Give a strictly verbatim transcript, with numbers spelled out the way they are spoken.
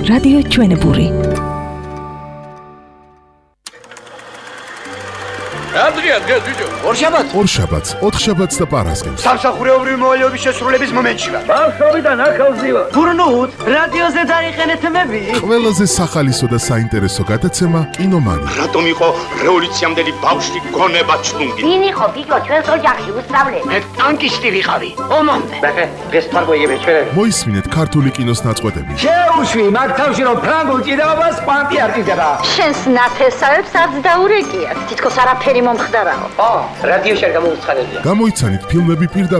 რადიო ჩვენებური. Adrian, gel video. ორშაბათ. ორშაბათს, ოთხშაბათს და პარასკევს. სამსახურეობრივი მოვალეობის შესრულების მომენტში ვარ. ბავშვობიდან ახალზი ვარ. გურნუთ, რადიოზე დაიხენეთ მები. ყველაზე სახალისო და საინტერესო გადაცემა კინომანი. რატომ იყო რევოლუციამდელი ბავშვი გონება ჩლუნგი? ვინ იყო გიგო ჩვენს ოჯახში უსწავლე? მე ტანკისტი ვიყავი. ომამდე. ნახე, დღეს ფარგოიები ჩვენები. მოისმინეთ ქართული კინოს ნაწყვეტები. შეუშვი მაგ თავში რომ ფრანგულ ჭიდაობას კვანტი არ ჭიდდება. შენს ნათესავებს არც დაურეკიათ. თითქოს არაფერი მომხდარაო. ო, რადიოში არ გამოუცხადებია. გამოიცანით ფილმები პირდაპირ